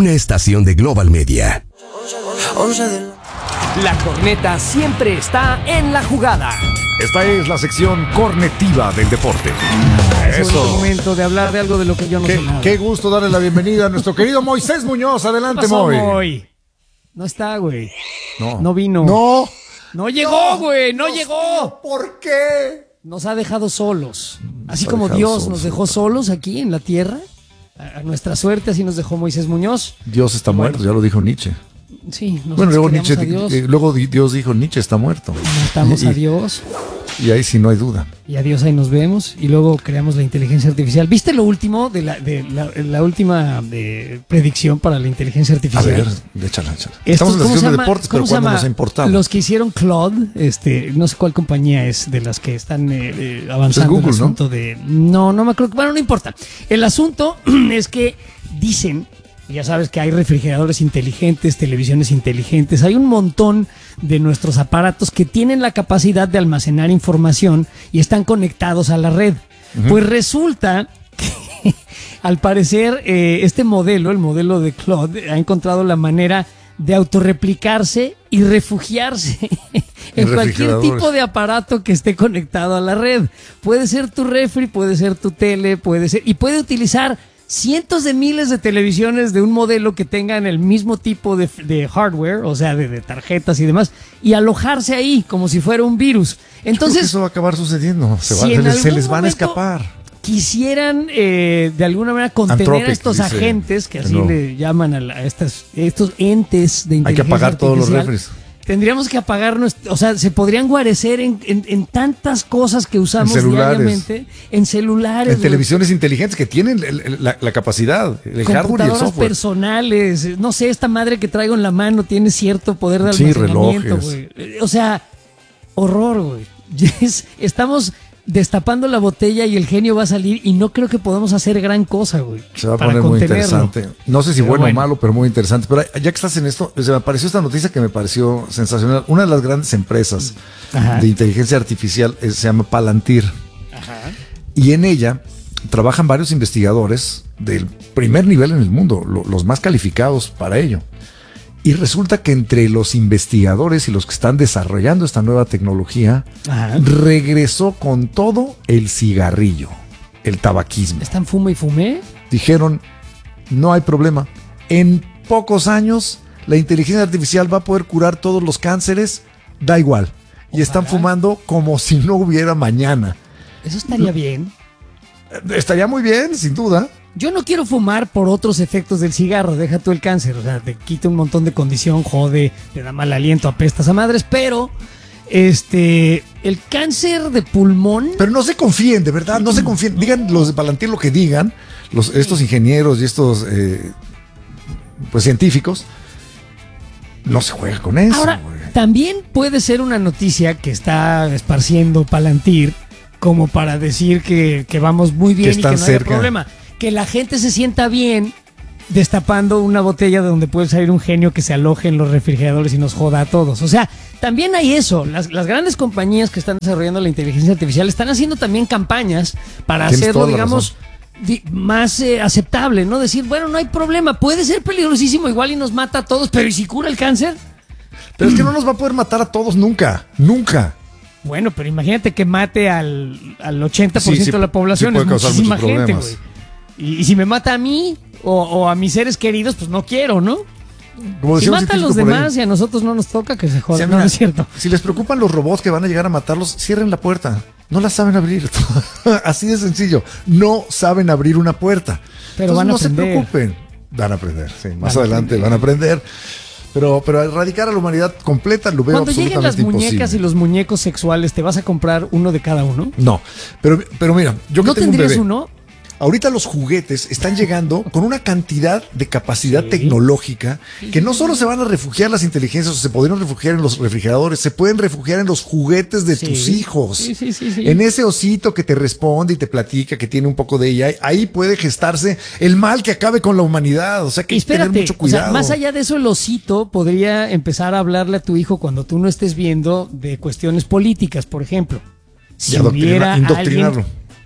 una estación de Global Media. La corneta siempre está en la jugada. Esta es la sección cornetiva del deporte. Es el momento de hablar de algo de lo que yo no sé nada. Qué gusto darle la bienvenida a nuestro querido Moisés Muñoz. Adelante, Moy. No está, güey. No vino. No llegó, güey. No llegó. ¿Por qué? Nos ha dejado solos. Así como Dios nos dejó solos aquí en la tierra. A nuestra suerte, así nos dejó Moisés Muñoz. Dios está muerto, ya lo dijo Nietzsche. Sí, bueno, luego Dios dijo, Nietzsche está muerto. Matamos a Dios. Y ahí sí no hay duda. Y a Dios ahí nos vemos. Y luego creamos la inteligencia artificial. ¿Viste lo último de la última predicción para la inteligencia artificial? A ver, échala. Estamos en la sección de deportes, pero ¿cuándo nos ha importado? Los que hicieron Claude, no sé cuál compañía es de las que están avanzando Google, el asunto de... No me acuerdo. Bueno, no importa. El asunto es que dicen... Ya sabes que hay refrigeradores inteligentes, televisiones inteligentes, hay un montón de nuestros aparatos que tienen la capacidad de almacenar información y están conectados a la red. Uh-huh. Pues resulta que al parecer este modelo, el modelo de Claude, ha encontrado la manera de autorreplicarse y refugiarse en cualquier tipo de aparato que esté conectado a la red. Puede ser tu refri, puede ser tu tele, y puede utilizar cientos de miles de televisiones de un modelo que tengan el mismo tipo de hardware, o sea, de tarjetas y demás, y alojarse ahí como si fuera un virus. Entonces, eso va a acabar sucediendo. Se les van a escapar. Quisieran de alguna manera contener a estos agentes, que así le llaman a estos entes de inteligencia artificial. Hay que apagar todos los refres. Tendríamos que apagar, o sea, se podrían guarecer en tantas cosas que usamos diariamente, en celulares. En televisiones inteligentes que tienen la capacidad, el hardware y el software. Personales, no sé, esta madre que traigo en la mano tiene cierto poder de almacenamiento, güey. O sea, horror, güey. Estamos destapando la botella y el genio va a salir y no creo que podamos hacer gran cosa, güey. Se va a poner muy interesante. No sé si bueno o malo, pero muy interesante. Pero ya que estás en esto, me apareció esta noticia que me pareció sensacional. Una de las grandes empresas de inteligencia artificial se llama Palantir. Ajá. Y en ella trabajan varios investigadores del primer nivel en el mundo, los más calificados para ello. Y resulta que entre los investigadores y los que están desarrollando esta nueva tecnología, regresó con todo el cigarrillo, el tabaquismo. ¿Están fume y fume? Dijeron, no hay problema. En pocos años, la inteligencia artificial va a poder curar todos los cánceres, da igual. Y están fumando como si no hubiera mañana. Eso estaría bien. Estaría muy bien, sin duda. Yo no quiero fumar por otros efectos del cigarro, deja tú el cáncer, o sea, te quita un montón de condición, jode, te da mal aliento, apestas a madres, pero el cáncer de pulmón... Pero no se confíen, de verdad, no se confíen, digan los de Palantir lo que digan, estos ingenieros y estos pues científicos, no se juega con eso. Ahora, también puede ser una noticia que está esparciendo Palantir como para decir que vamos muy bien y que no hay problema. Que la gente se sienta bien destapando una botella de donde puede salir un genio que se aloje en los refrigeradores y nos joda a todos. O sea, también hay eso. Las grandes compañías que están desarrollando la inteligencia artificial están haciendo también campañas para hacerlo, digamos, más aceptable, ¿no? Decir, bueno, no hay problema, puede ser peligrosísimo igual y nos mata a todos, pero ¿y si cura el cáncer? Pero es que no nos va a poder matar a todos nunca. Bueno, pero imagínate que mate al 80% de la población, es muchísima gente, güey. Y si me mata a mí o a mis seres queridos, pues no quiero, ¿no? Si mata a los demás y a nosotros no nos toca, que se jodan. Sí, no es cierto. Si les preocupan los robots que van a llegar a matarlos, cierren la puerta. No la saben abrir. Así de sencillo. No saben abrir una puerta. Pero entonces, van a no aprender. Se preocupen. Van a aprender, sí. Más adelante van a aprender. Pero erradicar a la humanidad completa lo veo absolutamente imposible. Cuando lleguen las muñecas y los muñecos sexuales, ¿te vas a comprar uno de cada uno? No. Pero mira, yo que ¿no tengo un bebé, tendrías uno? Ahorita los juguetes están llegando con una cantidad de capacidad tecnológica que no solo se van a refugiar las inteligencias, o se podrían refugiar en los refrigeradores, se pueden refugiar en los juguetes de tus hijos. Sí. En ese osito que te responde y te platica que tiene un poco de ella, ahí puede gestarse el mal que acabe con la humanidad. O sea que hay que tener mucho cuidado. O sea, más allá de eso, el osito podría empezar a hablarle a tu hijo cuando tú no estés viendo de cuestiones políticas, por ejemplo. Si hubiera indoctrinarlo.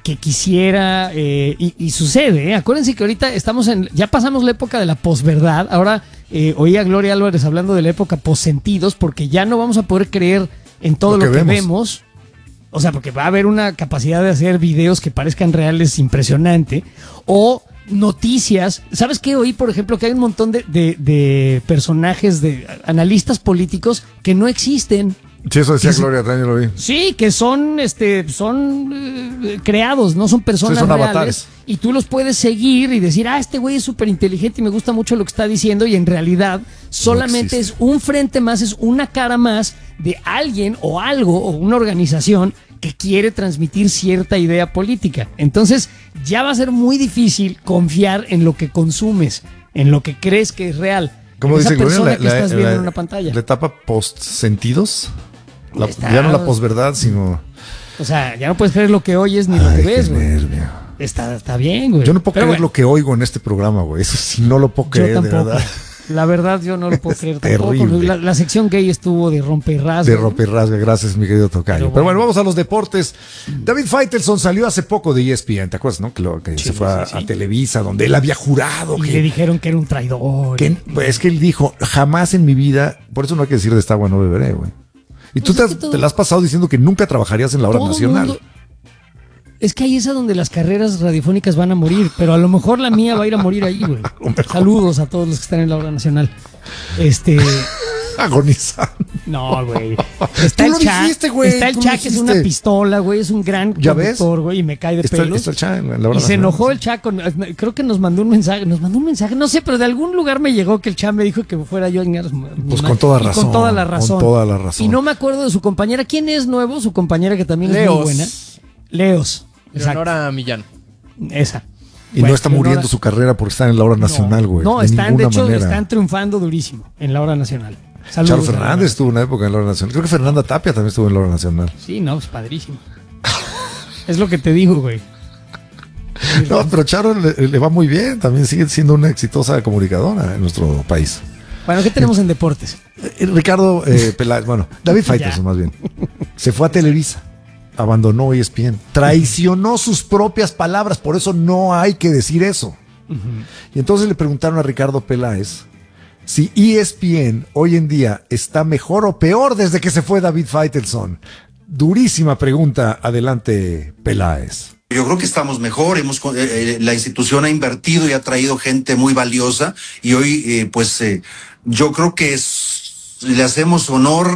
que quisiera, y sucede, ¿eh? Acuérdense que ahorita ya pasamos la época de la posverdad. Ahora oí a Gloria Álvarez hablando de la época possentidos, porque ya no vamos a poder creer en todo lo que vemos. O sea, porque va a haber una capacidad de hacer videos que parezcan reales impresionante, o noticias. ¿Sabes qué? Oí, por ejemplo, que hay un montón de personajes, de analistas políticos que no existen. Sí, eso decía Gloria, también lo vi. Sí, que son creados, no son personas sí, son reales. Avatares. Y tú los puedes seguir y decir, este güey es súper inteligente y me gusta mucho lo que está diciendo, y en realidad solamente es un frente más, es una cara más de alguien o algo o una organización que quiere transmitir cierta idea política. Entonces ya va a ser muy difícil confiar en lo que consumes, en lo que crees que es real. ¿Cómo dice esa persona Gloria? que estás viendo en una pantalla. ¿La etapa post-sentidos? Está, ya no la posverdad, sino... O sea, ya no puedes creer lo que oyes ni lo que ves, güey. Está bien, güey. Yo no puedo creer lo que oigo en este programa, güey. Eso sí no lo puedo creer, yo tampoco. de verdad. La verdad, yo no lo puedo creer tampoco. Terrible. La sección gay estuvo de rompe y rasga. De rompe y rasga, gracias, mi querido tocayo. Pero bueno, vamos a los deportes. David Faitelson salió hace poco de ESPN, ¿te acuerdas, no? Que Sí, se fue a Televisa, donde él había jurado. Y le dijeron que era un traidor. Es que él dijo, jamás en mi vida, por eso no hay que decir de esta agua no beberé, güey. Y tú te la has pasado diciendo que nunca trabajarías en la hora nacional. Es que ahí es a donde las carreras radiofónicas van a morir, pero a lo mejor la mía va a ir a morir ahí, güey. Saludos a todos los que están en la hora nacional. Agonizando. No, güey. Está el Cha. Está el Cha, que es una pistola, güey. Es un gran conductor, güey, y me cae de pelos. Está el Cha en la hora y se enojó el Cha. Creo que nos mandó un mensaje. No sé, pero de algún lugar me llegó que el Cha me dijo que fuera yo. Pues con toda razón. Con toda la razón. Con toda la razón. Y no me acuerdo de su compañera. ¿Quién es nuevo? Su compañera que también es muy buena. Leos. Leonora Millán. Esa. Y no está muriendo su carrera por estar en la hora nacional, güey. No, de hecho, están triunfando durísimo en la hora nacional. Saludos. Charo Fernández estuvo una época en la hora nacional. Creo que Fernanda Tapia también estuvo en la hora nacional. Sí, no, es padrísimo. Es lo que te digo, güey. No, pero Charo le va muy bien. También sigue siendo una exitosa comunicadora en nuestro país. Bueno, ¿qué tenemos en deportes? Ricardo Peláez, David Faitelson más bien. Se fue a Televisa. Abandonó ESPN, traicionó sus propias palabras, por eso no hay que decir eso. Y entonces le preguntaron a Ricardo Peláez si ESPN hoy en día está mejor o peor desde que se fue David Faitelson. Durísima pregunta, adelante Peláez. Yo creo que estamos mejor, la institución ha invertido y ha traído gente muy valiosa y hoy yo creo que le hacemos honor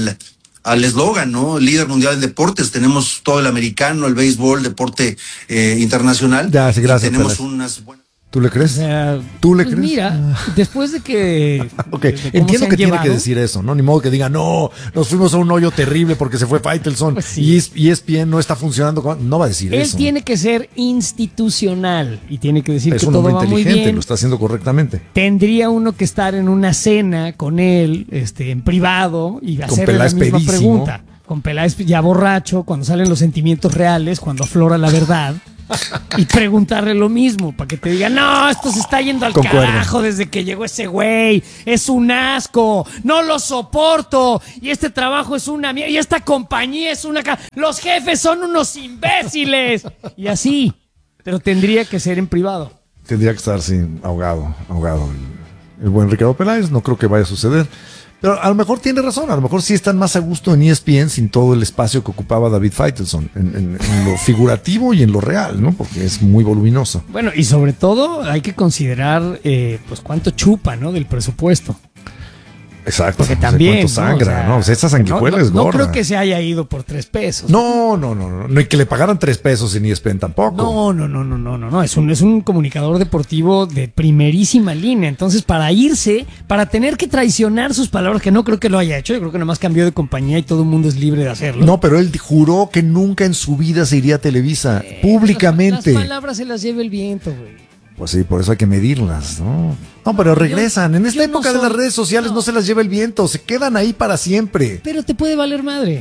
al eslogan, ¿no? Líder mundial en deportes. Tenemos todo el americano, el béisbol, deporte internacional. Ya, sí, gracias. Tenemos Peláez. unas buenas... ¿Tú le crees? ¿Tú le crees? Mira, después de que... Okay. Entiendo que tiene que decir eso, ¿no? Ni modo que diga, no, nos fuimos a un hoyo terrible porque se fue Faitelson, pues sí. Y ESPN no está funcionando. No va a decir eso. Él tiene que ser institucional y tiene que decir es que un todo hombre va muy inteligente, bien. lo está haciendo correctamente. Tendría uno que estar en una cena con él, en privado, y hacerle la misma pregunta. Con Peláez ya borracho, cuando salen los sentimientos reales, cuando aflora la verdad. Y preguntarle lo mismo, para que te diga, no, esto se está yendo al carajo desde que llegó ese güey, es un asco, no lo soporto, y este trabajo es una mierda, y esta compañía es una... Los jefes son unos imbéciles, y así, pero tendría que ser en privado. Tendría que estar, sí, ahogado el buen Ricardo Peláez, no creo que vaya a suceder. Pero a lo mejor tiene razón, a lo mejor sí están más a gusto en ESPN sin todo el espacio que ocupaba David Faitelson, en lo figurativo y en lo real, ¿no? Porque es muy voluminoso. Bueno, y sobre todo hay que considerar pues cuánto chupa, ¿no? Del presupuesto. Exacto. Porque también, cuánto sangra, ¿no? O sea, esa sanguijuela es gorda. No creo que se haya ido por 3 pesos. No, y que le pagaran 3 pesos en ESPN tampoco. No. Es un comunicador deportivo de primerísima línea. Entonces, para irse, para tener que traicionar sus palabras, que no creo que lo haya hecho, yo creo que nomás cambió de compañía y todo el mundo es libre de hacerlo. No, pero él juró que nunca en su vida se iría a Televisa, públicamente. Las palabras se las lleva el viento, güey. Pues sí, por eso hay que medirlas, ¿no? No, pero regresan. En esta época de las redes sociales no se las lleva el viento, se quedan ahí para siempre. Pero te puede valer madre.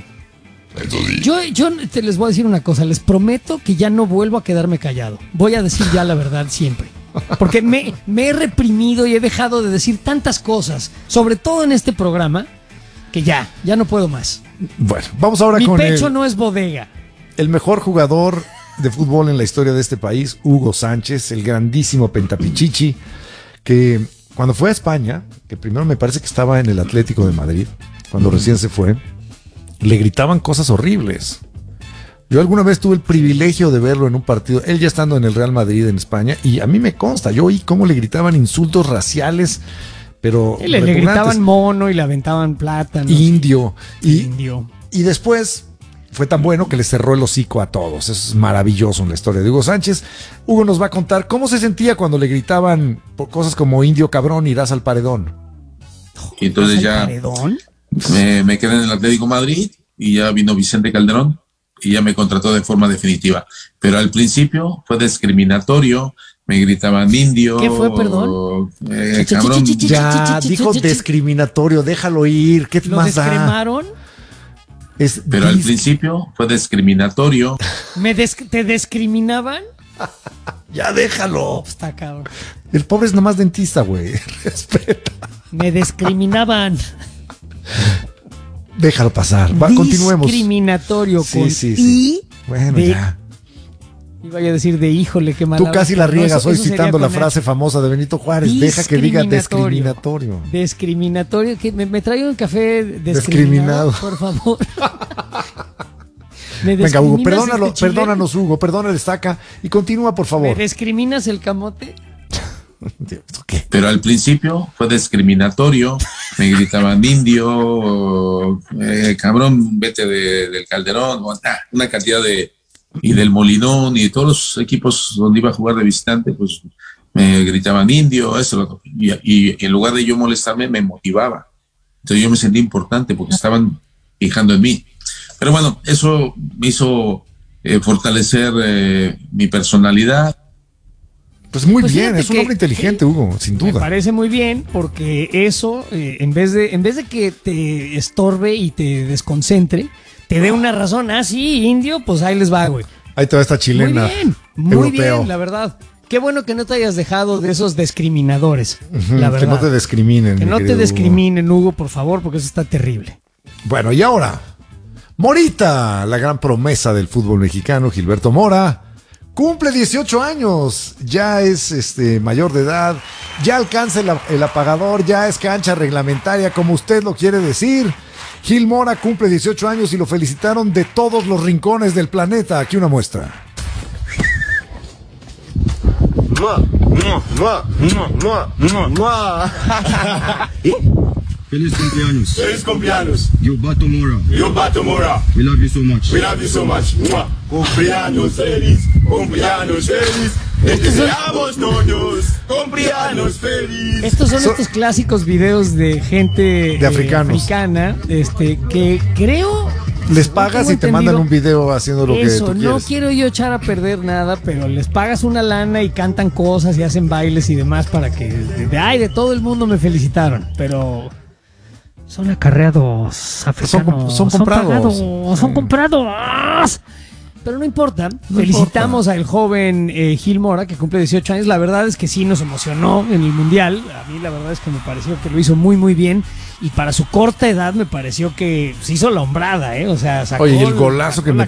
Yo te les voy a decir una cosa, les prometo que ya no vuelvo a quedarme callado. Voy a decir ya la verdad siempre. Porque me he reprimido y he dejado de decir tantas cosas, sobre todo en este programa, que ya no puedo más. Bueno, vamos ahora Mi con pecho no es bodega. el mejor jugador de fútbol en la historia de este país, Hugo Sánchez, el grandísimo Pentapichichi, que cuando fue a España, que primero me parece que estaba en el Atlético de Madrid, cuando recién se fue, le gritaban cosas horribles. Yo alguna vez tuve el privilegio de verlo en un partido, él ya estando en el Real Madrid en España, y a mí me consta, yo oí cómo le gritaban insultos raciales, pero le gritaban mono y le aventaban plátanos. Indio. Indio. Y después fue tan bueno que le cerró el hocico a todos. Eso es maravilloso en la historia de Hugo Sánchez. Hugo nos va a contar cómo se sentía cuando le gritaban por cosas como indio cabrón, irás al paredón. Y entonces ya me quedé en el Atlético Madrid y ya vino Vicente Calderón y ya me contrató de forma definitiva. Pero al principio fue discriminatorio, me gritaban indio. ¿Qué fue, perdón? Cabrón. Ya, dijo discriminatorio, déjalo ir. ¿Qué más da? ¿Lo descremaron? Pero al principio fue discriminatorio. ¿Te discriminaban? Ya déjalo. Está cabrón. El pobre es nomás dentista, güey. Respeta. Me discriminaban. Déjalo pasar. Continuemos. Discriminatorio con sí. Bueno, ya. Iba a decir de híjole, qué mala. Tú casi la riegas hoy citando la frase famosa de Benito Juárez. Deja que diga discriminatorio. Discriminatorio. Que me trae un café discriminado, por favor. Venga, Hugo, perdónanos, Hugo, perdona el estaca y continúa, por favor. ¿Me discriminas el camote? ¿Qué? Pero al principio fue discriminatorio, me gritaban indio, cabrón, vete del Calderón, una cantidad y del Molinón y de todos los equipos donde iba a jugar de visitante, pues me gritaban indio, eso, y en lugar de yo molestarme, me motivaba. Entonces yo me sentí importante porque estaban fijando en mí. Pero bueno, eso me hizo fortalecer mi personalidad. Pues muy bien, es un hombre inteligente, Hugo, sin duda. Me parece muy bien porque eso, en vez de que te estorbe y te desconcentre, te dé una razón. Ah, sí, indio, pues ahí les va, güey. Ahí te va esta chilena. Muy bien, la verdad. Qué bueno que no te hayas dejado de esos discriminadores, la verdad. Que no te discriminen. Que no te discriminen, Hugo, por favor, porque eso está terrible. Bueno, y ahora, Morita, la gran promesa del fútbol mexicano, Gilberto Mora, cumple 18 años, ya es mayor de edad, ya alcanza el apagador, ya es cancha reglamentaria, como usted lo quiere decir. Gil Mora cumple 18 años y lo felicitaron de todos los rincones del planeta. Aquí una muestra. Feliz cumpleaños. Feliz cumpleaños. Gilberto Mora. Gilberto Mora. We love you so much. We love you so much. Cumpleaños feliz. Cumpleaños feliz. Les deseamos todos. Cumpleaños feliz. Estos son estos clásicos videos de gente africana, que creo... Les pagas y te mandan un video haciendo lo que tú quieres. No quiero yo echar a perder nada, pero les pagas una lana y cantan cosas y hacen bailes y demás para que... de todo el mundo me felicitaron, pero... Son acarreados africanos. Son comprados. Son comprados. Pero no importa. Felicitamos al joven Gil Mora, que cumple 18 años. La verdad es que sí nos emocionó en el Mundial. A mí la verdad es que me pareció que lo hizo muy, muy bien. Y para su corta edad me pareció que se hizo la hombrada, ¿eh? O sea, sacó... Oye, y el golazo que